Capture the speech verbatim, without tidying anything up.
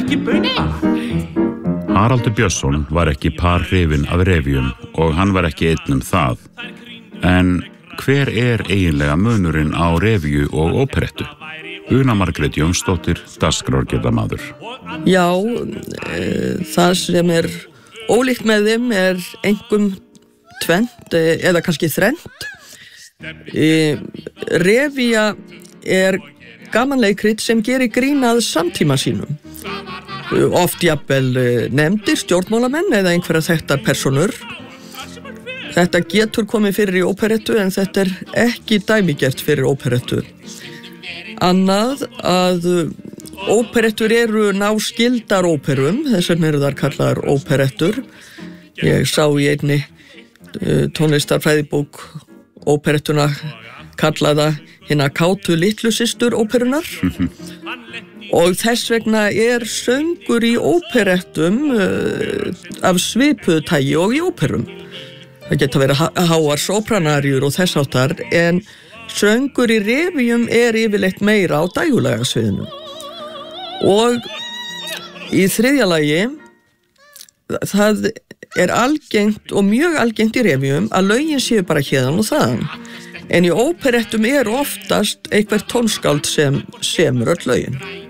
ekki buna. Haraldur Björnsson var ekki par hrifinn af revíum og hann var ekki einn um það. En hver er eiginlega munurinn á revíu og óperettu? Una Margrét Jónsdóttir, dagskrárgerðarmaður. Já, e, það sem er ólíkt með þeim er einkum tvennt e, eða kannski þrennt. E, revíja er gamanleikrit sem gerir grín að samtíma sínum. Oft jafnvel nefndir stjórnmálamenn eða einhverja þekktar persónur. Þetta getur komið fyrir í óperettu en þetta er ekki dæmigert fyrir óperettu. Annað að óperettur eru náskyldar óperum, þess vegna eru þar kallaðar óperettur. Ég sá í einni tónlistarfræðibók óperettuna kallaða hina kátu litlu systur óperunar. Og þess vegna er söngur í óperettum uh, af svipuðu tagi og í óperum. Það geta verið háar sopranariur og þess áttar, en söngur í revíum er yfirleitt meira á dægulega sviðinu. Og í þriðja lagi, það er algengt og mjög algengt í revíum að lögin séu bara héðan og þaðan. En í óperettum er oftast eitthvað tónskáld sem semur öll lögin.